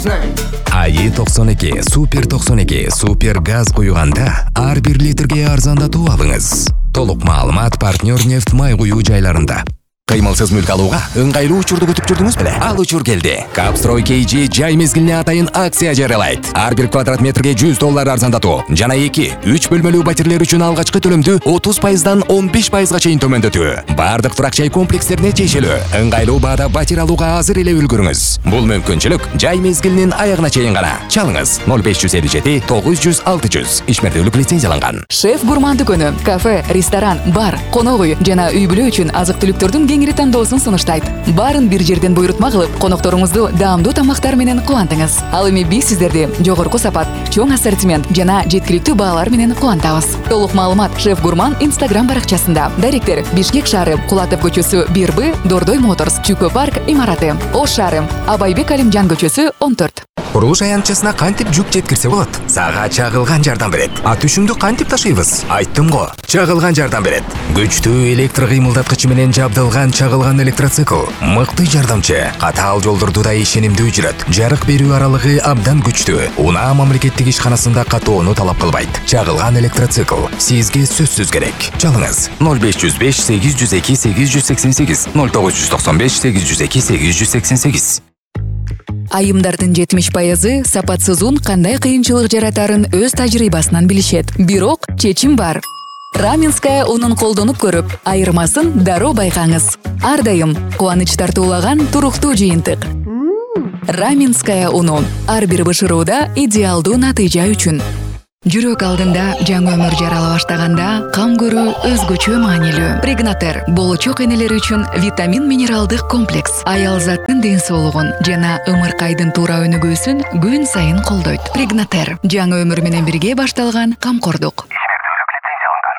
АИ 92 Супер 92 Супер газ куюганда ар бир литрге арзандатуу алыңыз. Толук маалымат партнер нефть май куюу жайларында. Кыймылсыз мүлк алууга ыңгайлуу учурду күтүп жүрдүңүз беле? Ал учур келди. Капстрой KG жай мезгилине атайын акция жарыялайт. Ар бир квадрат метрге $100 арзандатуу. Жана 2-3 бөлмөлүү батирлер үчүн алгачкы төлөмдү 30%дан 15%га чейин төмөндөтүү. Бардык турак жай комплекстерине тиешелүү. Ыңгайлуу баада батир алууга азыр эле үлгүрүңүз. Бул мүмкүнчүлүк жай мезгилинин аягына чейин гана. Чалыңыз 0557 900 600. Ишмердүүлүк лицензияланган. Шеф Гурман дүкөнү, кафе, ресторан, бар, конок үй жана үй бүлө үчүн азык-түлүктөрдүн кеңири тандоосун сунуштайт. Баарын бир жерден буйрутма кылып, конокторуңузду даамдуу тамактар менен кубантыңыз. Ал эми биз сиздерди жогорку сапат, чоң ассортимент жана жеткиликтүү баалар менен кубантабыз. Толук маалымат Шеф Гурман Instagram баракчасында. Даректер: Бишкек шаары, Кулатов көчөсү 1Б, Дордой Моторс, Чүкө парк имараты. Ош шаары, Абайбек Алимжан көчөсү 14. Курулуш аянтчасына кантип жүк жеткирсе болот? Сага чагылган жардам берет. Ат түшүңдү кантип ташыйбыз? Айттым го. Чагылган жардам берет. Күчтүү электр кыймылдаткычы менен жабдылган чагылган электроцикл. Мыкты жардамчы. Катаал жолдорду да ишенимдүү жүрөт. Жарык берүү аралыгы абдан күчтүү. Унаа мамлекеттик ишканасында катоону талап кылбайт. Чагылган электроцикл сизге сөзсүз керек. Чалыңыз 0505 802 888 0995 802 888. Айымдардын 70% сапатсыз ун кандай кыйынчылык жаратарын өз тажрыйбасынан билишет. Бирок чечим бар. Раменская унун колдонуп көрүп, айырмасын дароо байкаңыз. Ар дайым кубаныч тартуулаган туруктуу жыйынтык. Раменская уну ар бир бышырууда идеалдуу натыйжа үчүн. Жүрөк алдында жаңы өмүр жарала баштаганда кам көрүү өзгөчө маанилүү. Прегнатер болочок энелер үчүн витамин минералдык комплекс. Аял заттын ден соолугун жана ымыркайдын туура өнүгүүсүн күн сайын колдойт. Прегнатер жаңы өмүр менен бирге башталган камкордук.